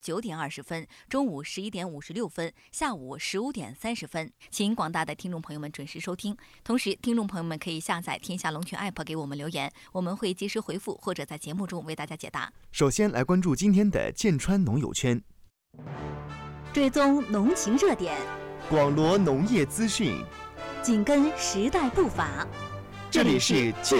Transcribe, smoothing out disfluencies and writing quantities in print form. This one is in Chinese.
9点20分、中午11点56分、下午15点30分，请广大的听众朋友们准时收听。同时，听众朋友们可以下载天下龙泉 App 给我们留言，我们会及时回复或者在节目中为大家解答。 首先来关注今天的剑川农友圈， 追踪农情热点， 广罗农业资讯， 紧跟时代步伐。 这里是剑